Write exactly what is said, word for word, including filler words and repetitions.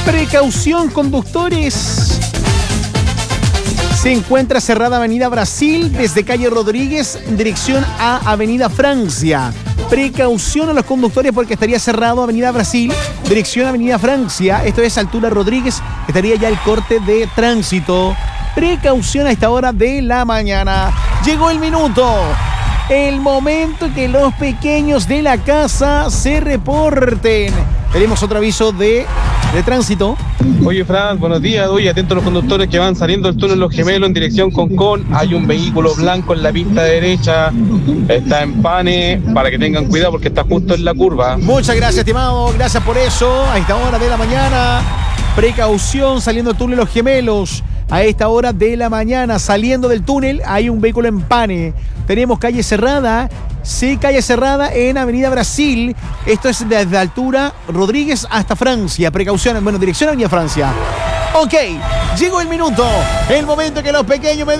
Precaución, conductores. Se encuentra cerrada Avenida Brasil desde calle Rodríguez en dirección a Avenida Francia. Precaución a los conductores porque estaría cerrado Avenida Brasil, dirección a Avenida Francia. Esto es altura Rodríguez, estaría ya el corte de tránsito. Precaución a esta hora de la mañana. Llegó el minuto, el momento que los pequeños de la casa se reporten. Tenemos otro aviso de, de tránsito. Oye, Fran, buenos días. Oye, atento a los conductores que van saliendo del túnel Los Gemelos en dirección Concón. Hay un vehículo blanco en la pista derecha. Está en pane, para que tengan cuidado porque está justo en la curva. Muchas gracias, estimado. Gracias por eso. A esta hora de la mañana. Precaución saliendo del túnel Los Gemelos. A esta hora de la mañana, saliendo del túnel, hay un vehículo en pane. Tenemos calle cerrada. Sí, calle cerrada en Avenida Brasil. Esto es desde altura Rodríguez hasta Francia. Precaución, bueno, dirección a Avenida Francia. Ok, llegó el minuto. El momento que los pequeños me